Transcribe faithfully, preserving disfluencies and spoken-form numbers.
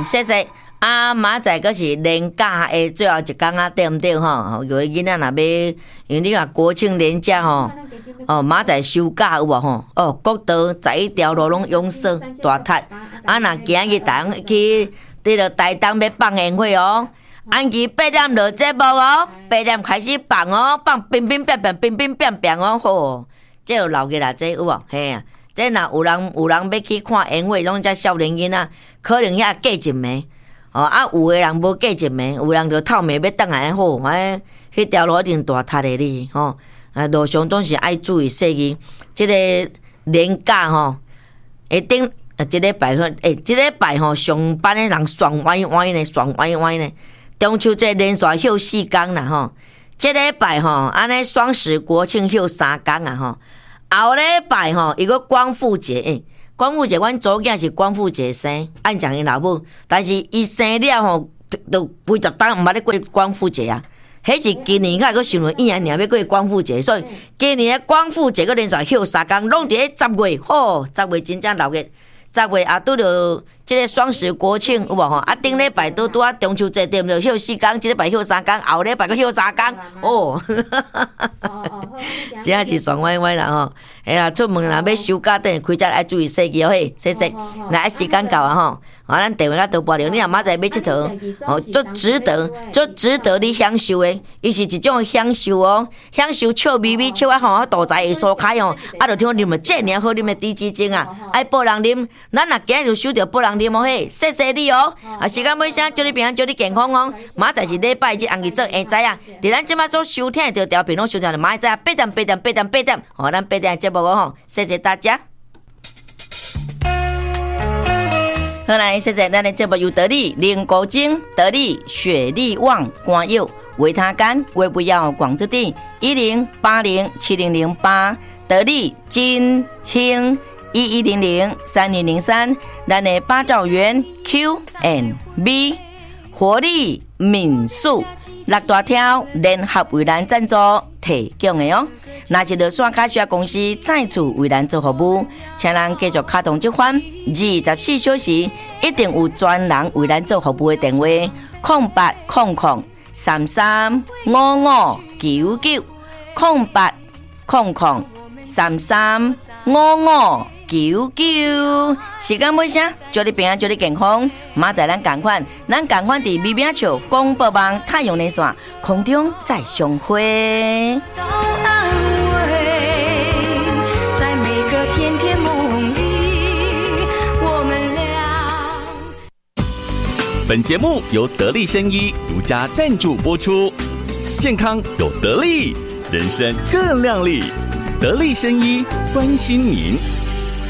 嗯，谢谢。啊，明仔个是年假的最后一天啊，对毋对吼？有的囡仔若要，因为你看国庆连假吼，哦，明仔休假有无吼？哦，国道十一条路拢拥塞大塌，啊，若今日台去伫个台东要放烟火哦，按期八点落节目哦，八点开始放哦，放乒乒乓乓，乒乒乓乓哦，吼，这有闹热啦，这有无？嘿啊，这若有人有人要去看烟火，拢只少年囡仔，可能遐过一暝。哦啊，有诶人无过一暝，有人就透暝要倒来好，哎，迄条路一定大塌诶哩，吼、哦，啊，路上总是爱注意细意。即、這個年假吼，下頂啊，即禮拜誒，誒，即禮拜吼上班誒人爽歪歪呢，爽歪歪呢。中秋節連續休四天啦，吼，即禮拜吼，安尼雙十國慶休三天啊，吼，後禮拜吼一個光復節誒。光復節，阮祖囝是光復節生，按講因老母，但是伊生了吼，都幾十天毋捌咧過光復節啊。迄是今年較閣想着伊年年要過光復節，所以今年誒光復節閣連續休三天，攏佇咧十月，吼、哦，十月真正鬧熱，十月啊拄着即個雙十國慶有無吼？啊頂禮拜拄拄啊中秋節對毋對？休四天，即禮拜休三天，後禮拜閣休三天，哦，真係是爽歪歪啦吼！哎啦，出門若要收假，等開車愛注意細記哦嘿，謝謝。來時間到啊吼，啊咱電話甲都撥了，你若明仔要佚佗，哦，足值得，足值得你享受誒，伊是一種享受哦，享受笑咪咪笑啊吼，啊大財會疏開哦，啊就聽啉了這爾好啉誒豬雞精啊，愛報人啉，咱若今日就收着報人啉哦嘿，謝謝你哦，啊時間尾聲，祝你平安，祝你健康哦，明仔是禮拜日，紅日做下仔啊，佇咱即馬所收聽着條片攏收聽着明仔八點八點八點八點，哦，咱八點節目哦吼，謝謝大家。好來，謝謝咱的節目由得力、林國晶、得力、雪力旺、光佑、維他乾、微不要廣之地一零八零七零零八，得力金興一一零零三零零三，咱的八兆元 Q and B 活力民宿六大條聯合為咱贊助提供的哦。若是落線卡需要公司再次為咱做服務，請咱繼續卡通這款二十四小時一定有專人為咱做服務的電話：空八空空三三五五九九，空八空空三三五五九九。時間尾聲，祝你平安，祝你健康。明仔咱同款，咱同款佇美美笑廣播網太陽連線空中再相會。 本节目由得力生医独家赞助播出，健康有得力，人生更亮丽。得力生医关心您。